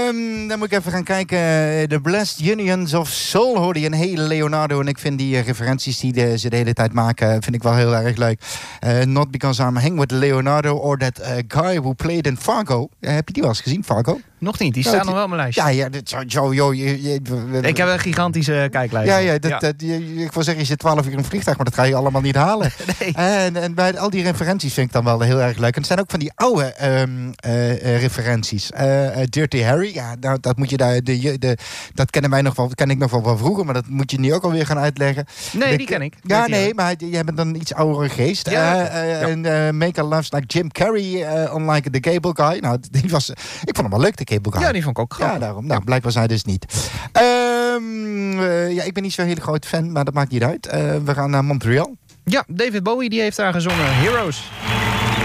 Dan moet ik even gaan kijken. The Blessed Unions of Soul hoorde je een hele Leonardo. En ik vind die referenties die ze de hele tijd maken, vind ik wel heel erg leuk. Not because I'm hanging with Leonardo or that guy who played in Fargo. Heb je die wel eens gezien, Fargo? Nog niet, die staan nog wel op mijn lijstje. Ja, Ik heb een gigantische kijklijst. Ik wil zeggen, je zit 12 uur in een vliegtuig, maar dat ga je allemaal niet halen. Nee. En bij al die referenties vind ik dan wel heel erg leuk. En het zijn ook van die oude referenties. Dirty Harry, ja, dat moet je daar. Dat ken ik nog wel van vroeger, maar dat moet je nu ook alweer gaan uitleggen. Nee, die ken ik. Ja, nee, maar jij bent dan een iets oudere geest. Make a Loves Like Jim Carrey, Unlike the Cable Guy. Nou, ik vond hem wel leuk, de Cable Guy. Ja, die vond ik ook grappig. Ja, daarom. Nou, blijkbaar zij dus niet. Ik ben niet zo'n hele groot fan, maar dat maakt niet uit. We gaan naar Montreal. Ja, David Bowie die heeft daar gezongen. Heroes.